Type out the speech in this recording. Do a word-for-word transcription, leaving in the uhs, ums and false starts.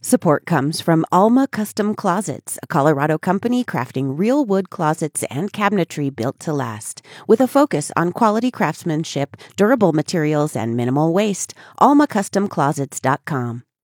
Support comes from Alma Custom Closets, a Colorado company crafting real wood closets and cabinetry built to last. With a focus on quality craftsmanship, durable materials, and minimal waste, alma custom closets dot com.